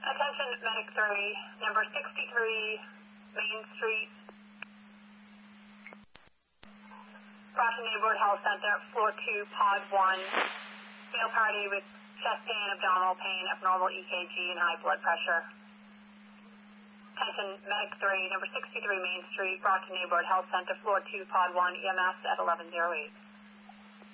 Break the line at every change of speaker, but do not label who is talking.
Attention Medic 3, number 63, Main Street, Brockton Neighborhood Health Center, floor 2, pod 1, male party with chest pain, abdominal pain, abnormal EKG, and high blood pressure. Attention Medic 3, number 63 Main Street, Brockton Neighborhood Health Center, floor 2, pod 1, EMS at 1108.